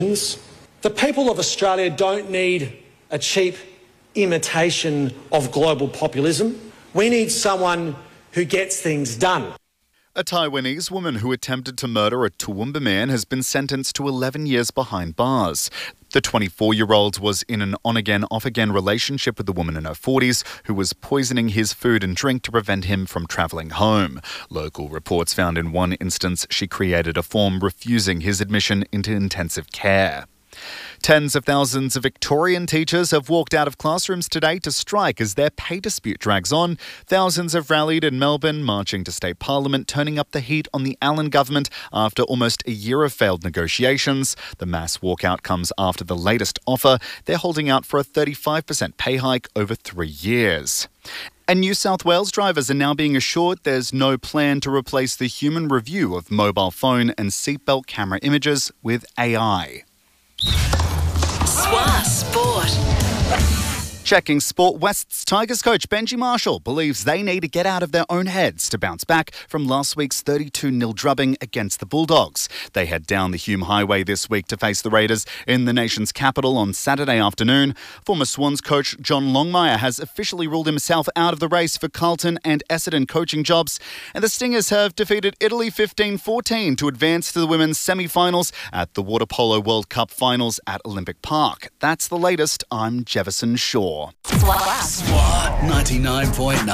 The people of Australia don't need a cheap imitation of global populism. We need someone who gets things done. A Taiwanese woman who attempted to murder a Toowoomba man has been sentenced to 11 years behind bars. The 24-year-old was in an on-again, off-again relationship with a woman in her 40s who was poisoning his food and drink to prevent him from travelling home. Local reports found in one instance she created a form refusing his admission into intensive care. Tens of thousands of Victorian teachers have walked out of classrooms today to strike as their pay dispute drags on. Thousands have rallied in Melbourne, marching to State Parliament, turning up the heat on the Allen government after almost a year of failed negotiations. The mass walkout comes after the latest offer. They're holding out for a 35% pay hike over 3 years. And New South Wales drivers are now being assured there's no plan to replace the human review of mobile phone and seatbelt camera images with AI. SWA Sport. Checking Sport West's Tigers coach Benji Marshall believes they need to get out of their own heads to bounce back from last week's 32-0 drubbing against the Bulldogs. They head down the Hume Highway this week to face the Raiders in the nation's capital on Saturday afternoon. Former Swans coach John Longmire has officially ruled himself out of the race for Carlton and Essendon coaching jobs. And the Stingers have defeated Italy 15-14 to advance to the women's semi-finals at the Water Polo World Cup finals at Olympic Park. That's the latest. I'm Jefferson Shaw. SWA 99.9.